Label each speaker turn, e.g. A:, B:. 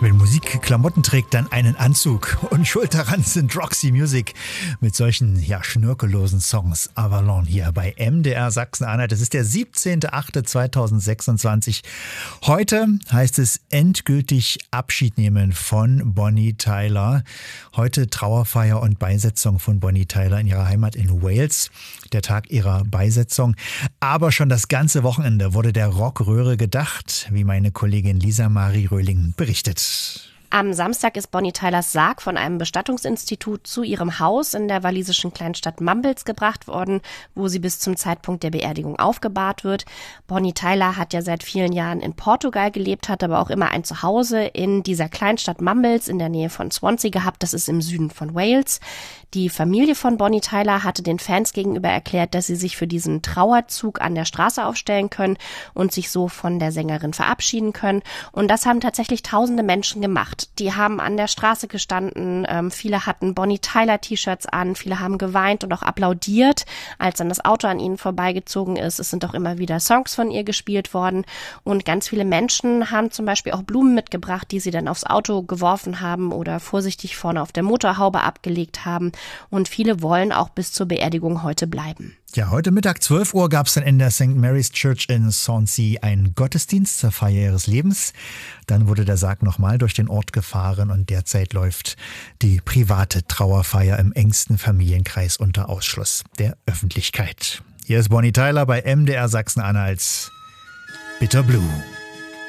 A: Wenn Musik Klamotten trägt, dann einen Anzug. Und schuld daran sind Roxy Music mit solchen, schnörkellosen Songs. Avalon hier bei MDR Sachsen-Anhalt. Das ist der 17.08.2026. Heute heißt es endgültig Abschied nehmen von Bonnie Tyler. Heute Trauerfeier und Beisetzung von Bonnie Tyler in ihrer Heimat in Wales. Der Tag ihrer Beisetzung. Aber schon das ganze Wochenende wurde der Rockröhre gedacht, wie meine Kollegin Lisa Marie Röhling berichtet.
B: Am Samstag ist Bonnie Tylers Sarg von einem Bestattungsinstitut zu ihrem Haus in der walisischen Kleinstadt Mumbles gebracht worden, wo sie bis zum Zeitpunkt der Beerdigung aufgebahrt wird. Bonnie Tyler hat ja seit vielen Jahren in Portugal gelebt, hat aber auch immer ein Zuhause in dieser Kleinstadt Mumbles in der Nähe von Swansea gehabt. Das ist im Süden von Wales. Die Familie von Bonnie Tyler hatte den Fans gegenüber erklärt, dass sie sich für diesen Trauerzug an der Straße aufstellen können und sich so von der Sängerin verabschieden können. Und das haben tatsächlich tausende Menschen gemacht. Die haben an der Straße gestanden, viele hatten Bonnie Tyler T-Shirts an, viele haben geweint und auch applaudiert, als dann das Auto an ihnen vorbeigezogen ist. Es sind auch immer wieder Songs von ihr gespielt worden und ganz viele Menschen haben zum Beispiel auch Blumen mitgebracht, die sie dann aufs Auto geworfen haben oder vorsichtig vorne auf der Motorhaube abgelegt haben, und viele wollen auch bis zur Beerdigung heute bleiben.
A: Ja, heute Mittag 12 Uhr gab es dann in der St. Mary's Church in Swansea einen Gottesdienst zur Feier ihres Lebens. Dann wurde der Sarg nochmal durch den Ort gefahren und derzeit läuft die private Trauerfeier im engsten Familienkreis unter Ausschluss der Öffentlichkeit. Hier ist Bonnie Tyler bei MDR Sachsen-Anhalt. Bitter Blue.